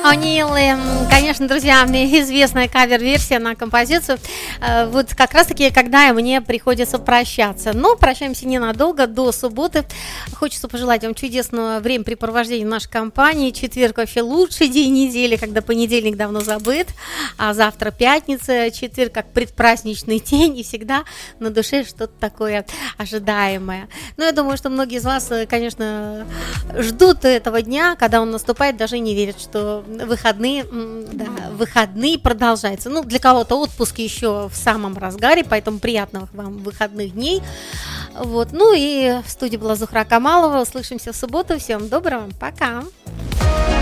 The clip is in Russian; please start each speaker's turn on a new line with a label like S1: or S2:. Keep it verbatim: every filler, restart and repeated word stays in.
S1: О'Нил, конечно, друзья, мне известная кавер-версия на композицию. Вот как раз-таки, когда мне приходится прощаться. Но прощаемся ненадолго, до субботы. Хочется пожелать вам чудесного времяпрепровождения в нашей компании. Четверг вообще лучший день недели, когда понедельник давно забыт, а завтра пятница, четверг как предпраздничный день, и всегда на душе что-то такое ожидаемое. Но я думаю, что многие из вас, конечно, ждут этого дня, когда он наступает, даже не верят, что выходные, да, выходные продолжаются. Ну, для кого-то отпуск еще в самом разгаре, поэтому приятных вам выходных дней. Вот. Ну и в студии была Зухра Камалова. Услышимся в субботу. Всем доброго. Пока.